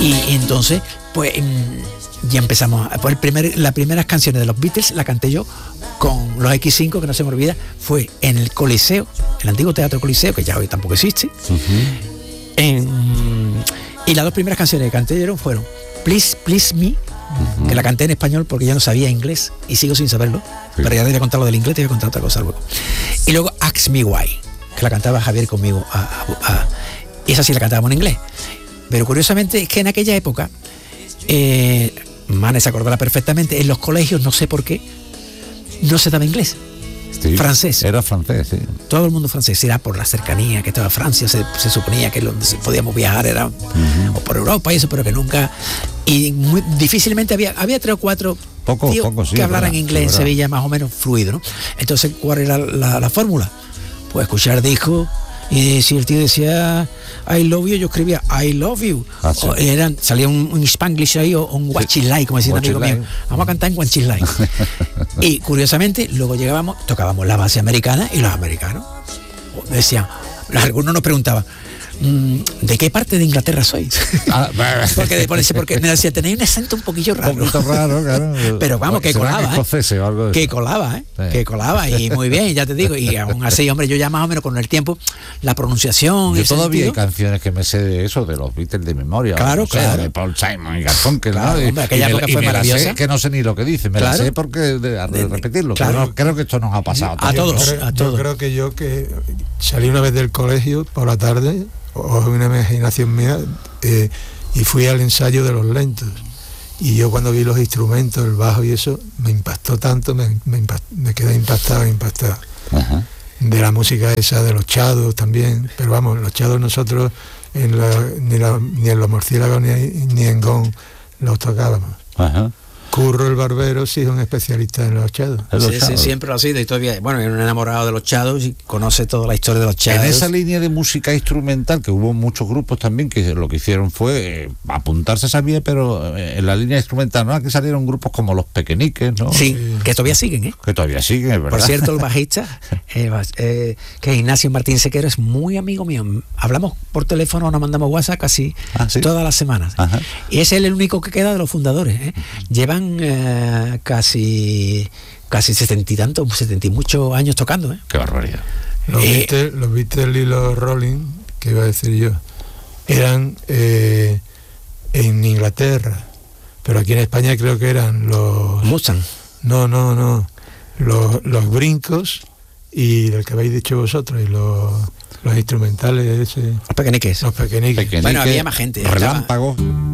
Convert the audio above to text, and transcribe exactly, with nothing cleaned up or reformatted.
Y, y entonces, pues ya empezamos. Pues el primer, las primeras canciones de los Beatles la canté yo con los equis cinco, que no se me olvida, fue en el Coliseo, el antiguo Teatro Coliseo, que ya hoy tampoco existe. Uh-huh. en, y las dos primeras canciones que canté yo fueron Please, Please Me, uh-huh. que la canté en español porque yo no sabía inglés y sigo sin saberlo, sí. pero ya te voy a contar lo del inglés, te voy a contar otra cosa luego. Y luego Ask Me Why, que la cantaba Javier conmigo, a, a, a, y esa sí la cantábamos en inglés. Pero curiosamente es que en aquella época, eh, Mane se acordará perfectamente, en los colegios, no sé por qué, no se daba inglés. Sí, francés. Era francés, sí. Todo el mundo francés, era por la cercanía que estaba Francia, se, se suponía que donde podíamos viajar era uh-huh. o por Europa y eso, pero que nunca, y muy difícilmente había, había tres o cuatro poco, tíos poco, sí, que hablaran verdad, inglés en verdad. Sevilla más o menos fluido, ¿no? Entonces, ¿cuál era la, la, la fórmula? Pues escuchar discos, y si el tío decía I love you, yo escribía I love you. Ah, sí. O eran, salía un, un Spanglish ahí o un Guachilay, como decía un amigo mío. Vamos a cantar en Guachilay. Y curiosamente, luego llegábamos, tocábamos la base americana y los americanos decían, algunos nos preguntaban, ¿de qué parte de Inglaterra sois? Ah, porque después porque me decía, tenéis un acento un poquillo raro. Un poquito raro, claro. Pero vamos, que colaba, ¿eh? O algo de que colaba, ¿eh? Sí. Que colaba, y muy bien, ya te digo. Y aún así, hombre, yo ya más o menos con el tiempo, la pronunciación. Yo todavía hay canciones que me sé de eso, de los Beatles de memoria. Claro, no sé, claro. De Paul Simon y Garfunkel, claro, ¿no? Hombre, aquella y época me, fue y me maravillosa. Sé, que no sé ni lo que dice, me claro. la sé porque de, de, de repetirlo. Claro. Creo, creo que esto nos ha pasado. A todos, yo creo, a todos. Yo creo que yo que salí una vez del colegio por la tarde, o una imaginación mía, eh, y fui al ensayo de los lentos, y yo cuando vi los instrumentos, el bajo y eso, me impactó tanto, me, me, impactó, me quedé impactado, impactado. Ajá. De la música esa, de los chados también, pero vamos, los chados nosotros en la, ni, la, ni en los murciélagos ni, ni en Gong los tocábamos. Ajá. Curro el barbero sí es un especialista en los chados. Sí, sí, siempre lo ha sido y todavía, bueno, es un enamorado de los chados y conoce toda la historia de los chados. En esa línea de música instrumental, que hubo muchos grupos también que lo que hicieron fue eh, apuntarse, sabía, pero eh, en la línea instrumental, ¿no? Aquí salieron grupos como Los Pequeñiques, ¿no? Sí, sí, que todavía siguen, ¿eh? Que todavía siguen, es verdad. Por cierto, el bajista, eh, eh, que es Ignacio Martín Sequero, es muy amigo mío. Hablamos por teléfono, nos mandamos WhatsApp casi ¿Ah, sí? todas las semanas. Ajá. Y es él el único que queda de los fundadores, ¿eh? Llevan Eh, casi casi setenta y tantos, setenta y muchos años tocando, ¿eh? Qué barbaridad. Los, eh, Beatles, los Beatles y los Rolling, que iba a decir yo, eran eh, en Inglaterra, pero aquí en España creo que eran los Mustang. No, no, no. Los, los Brincos y el que habéis dicho vosotros, y los, los instrumentales ese, los Pequeñiques. Los Pequeñiques. Bueno, había más gente. Relámpago.